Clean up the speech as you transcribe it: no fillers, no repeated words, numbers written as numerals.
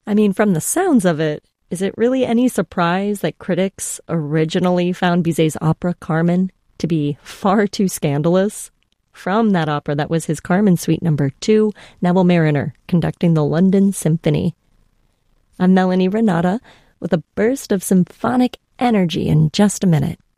I mean, from the sounds of it, is it really any surprise that critics originally found Bizet's opera Carmen to be far too scandalous? From that opera, that was his Carmen Suite No. 2, Neville Marriner conducting the London Symphony. I'm Melanie Renata with a burst of symphonic energy in just a minute.